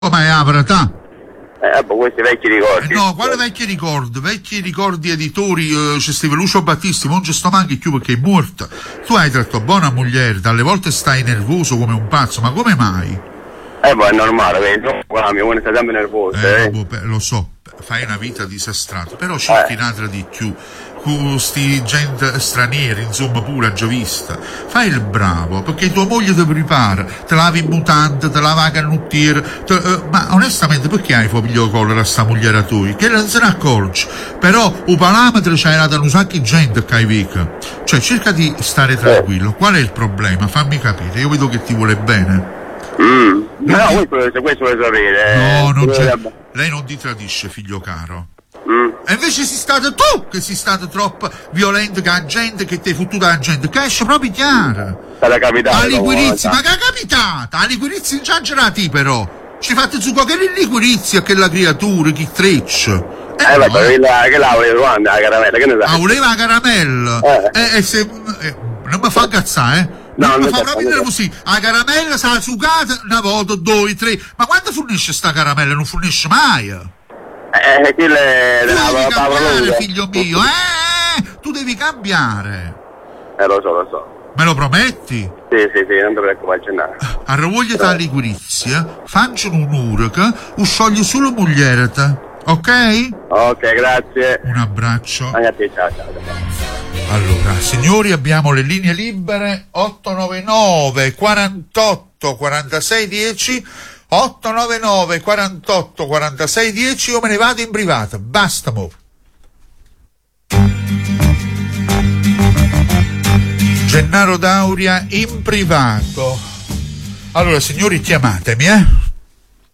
ma è la verità. Questi vecchi ricordi. No, quale vecchi ricordi editori, c'è Steve Lucio Battisti, non ci sto manchi più perché è morta. Tu hai tratto buona moglie, dalle volte stai nervoso come un pazzo, ma come mai? È normale, vedi, la mia sta sempre nervosa. Lo so, fai una vita disastrata, però cerchi un'altra di più, con sti gente stranieri, insomma, pure già vista. Fai il bravo, perché tua moglie ti prepara, te lavi in mutante, te lava la canottiera, ma onestamente perché hai figlio collera a sta moglie tua? Che non se ne accorge, però un parametro c'hai dato un sacco di gente che hai vica. Cioè, cerca di stare tranquillo. Qual è il problema? Fammi capire, io vedo che ti vuole bene. Questo vuoi sapere. No, non c'è. Lei non ti tradisce, figlio caro. E invece sei stato tu che sei stato troppo violento con la gente, che ti hai fottuto la gente, che esce proprio chiaro. Sarà capitato. Liquirizia, ma che è capitata? La liquirizia esagerati però. Ci fate su che liquirizia che la creatura, che treccia. Che la volevo trovare la caramella, che ne sai? Voleva la caramella? Non mi fa incazzare, non mi fa proprio nervosire. La caramella sarà sucata una volta, due, tre. Ma quando fornisce sta caramella? Non fornisce mai. Tu devi cambiare, figlio mio, tu devi cambiare. Lo so. Me lo prometti? Sì, non ti preoccupare. Arrovogliati la liquirizia, facciano un'ura, sciogli solo moglierata. Ok? Ok, grazie. Un abbraccio. Anche a te, ciao. Allora, signori, abbiamo le linee libere 899 48 46 10, 899 48 46 10, o me ne vado in privato. Basta mo. Gennaro Dauria in privato. Allora, signori, chiamatemi,